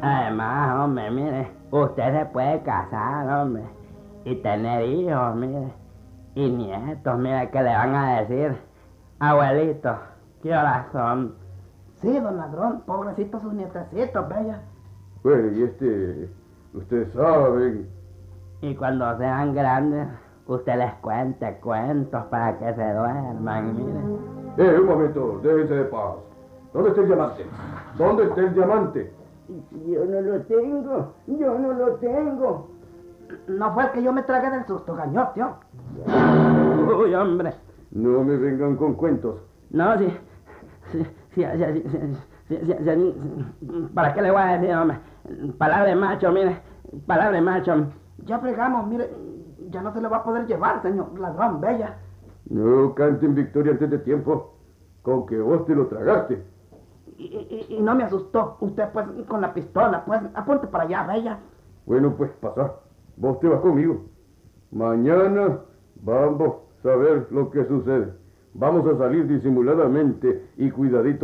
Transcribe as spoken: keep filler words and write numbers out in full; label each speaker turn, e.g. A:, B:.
A: Además, hombre, mire, usted se puede casar, hombre, y tener hijos, mire, y nietos, mire, que le van a decir, abuelito, ¿qué horas son?
B: Sí, don ladrón, pobrecitos sus nietecitos, bella.
C: Bueno, y este, ustedes saben.
A: Y cuando sean grandes, usted les cuente cuentos para que se duerman, mire.
C: Eh, un momento, déjense de paz. ¿Dónde está el diamante? ¿Dónde está el diamante?
D: Yo no lo tengo, yo no lo tengo.
B: No fue el que yo me tragué del susto, gañote.
A: Uy, hombre.
C: No me vengan con cuentos.
A: No, sí, sí, sí, sí, sí, sí, sí, sí, sí, ¿para qué le voy a decir, hombre? Palabra de macho, mire, palabra de macho.
B: Ya fregamos, mire, ya no se lo va a poder llevar, señor ladrón, bella.
C: No canten victoria antes de tiempo, con que vos te lo tragaste.
B: Y, y, y no me asustó, usted pues con la pistola, pues apunte para allá, bella.
C: Bueno, pues pasa, vos te vas conmigo. Mañana vamos a ver lo que sucede. Vamos a salir disimuladamente y cuidadito.